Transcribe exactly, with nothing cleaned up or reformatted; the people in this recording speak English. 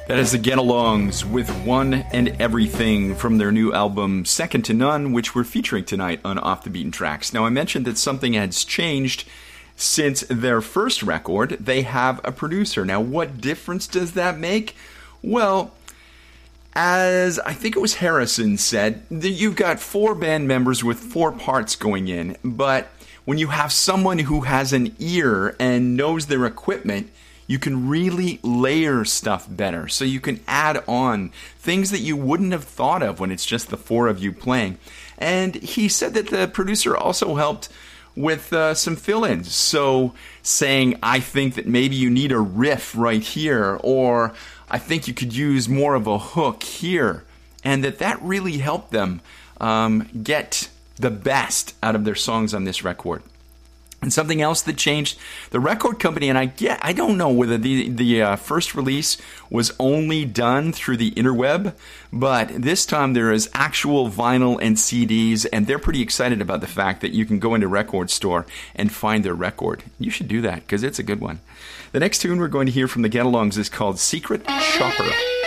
That is the Get-Alongs with One and Everything from their new album Second to None, which we're featuring tonight on Off the Beaten Tracks. Now, I mentioned that something has changed since their first record. They have a producer. Now, what difference does that make? Well, as I think it was Harrison said, you've got four band members with four parts going in, but when you have someone who has an ear and knows their equipment, you can really layer stuff better. So you can add on things that you wouldn't have thought of when it's just the four of you playing. And he said that the producer also helped with uh, some fill-ins. So saying, I think that maybe you need a riff right here, or I think you could use more of a hook here. And that that really helped them um, get the best out of their songs on this record. And something else that changed, the record company, and I get, I don't know whether the, the uh, first release was only done through the interweb, but this time there is actual vinyl and C Ds, and they're pretty excited about the fact that you can go into a record store and find their record. You should do that, because it's a good one. The next tune we're going to hear from the Get-Alongs is called Secret Shopper.